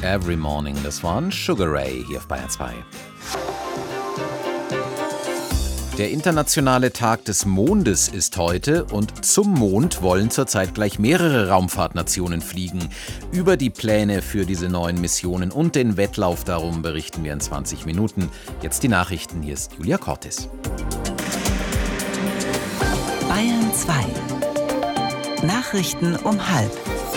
Every Morning. Das waren Sugar Ray hier auf Bayern 2. Der internationale Tag des Mondes ist heute und zum Mond wollen zurzeit gleich mehrere Raumfahrtnationen fliegen. Über die Pläne für diese neuen Missionen und den Wettlauf darum berichten wir in 20 Minuten. Jetzt die Nachrichten, hier ist Julia Cortes. Bayern 2. Nachrichten um 12:30.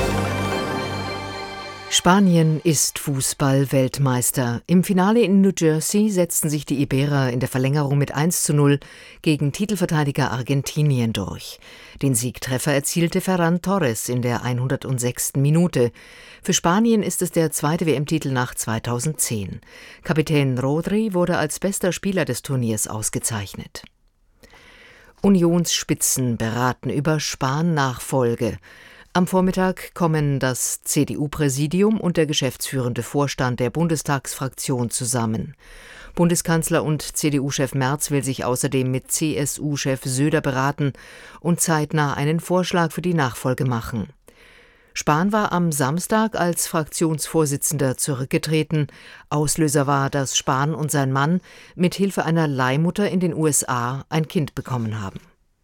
Spanien ist Fußball-Weltmeister. Im Finale in New Jersey setzten sich die Iberer in der Verlängerung mit 1:0 gegen Titelverteidiger Argentinien durch. Den Siegtreffer erzielte Ferran Torres in der 106. Minute. Für Spanien ist es der zweite WM-Titel nach 2010. Kapitän Rodri wurde als bester Spieler des Turniers ausgezeichnet. Unionsspitzen beraten über Spahn-Nachfolge. Am Vormittag kommen das CDU-Präsidium und der geschäftsführende Vorstand der Bundestagsfraktion zusammen. Bundeskanzler und CDU-Chef Merz will sich außerdem mit CSU-Chef Söder beraten und zeitnah einen Vorschlag für die Nachfolge machen. Spahn war am Samstag als Fraktionsvorsitzender zurückgetreten. Auslöser war, dass Spahn und sein Mann mit Hilfe einer Leihmutter in den USA ein Kind bekommen haben.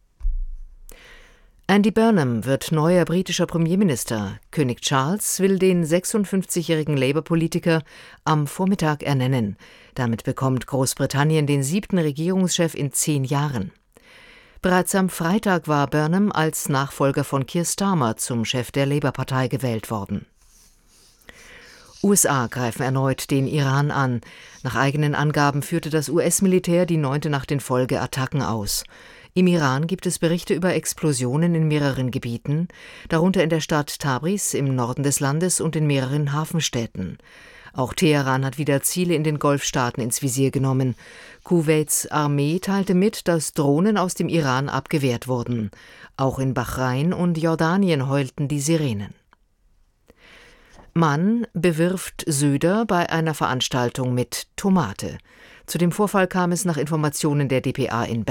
Andy Burnham wird neuer britischer Premierminister. König Charles will den 56-jährigen Labour-Politiker am Vormittag ernennen. Damit bekommt Großbritannien den 7. Regierungschef in 10 Jahren. Bereits am Freitag war Burnham als Nachfolger von Keir Starmer zum Chef der Labour-Partei gewählt worden. USA greifen erneut den Iran an. Nach eigenen Angaben führte das US-Militär die 9. Nacht in Folge Attacken aus. Im Iran gibt es Berichte über Explosionen in mehreren Gebieten, darunter in der Stadt Tabriz im Norden des Landes und in mehreren Hafenstädten. Auch Teheran hat wieder Ziele in den Golfstaaten ins Visier genommen. Kuwaits Armee teilte mit, dass Drohnen aus dem Iran abgewehrt wurden. Auch in Bahrain und Jordanien heulten die Sirenen. Mann bewirft Söder bei einer Veranstaltung mit Tomate. Zu dem Vorfall kam es nach Informationen der dpa in Bern.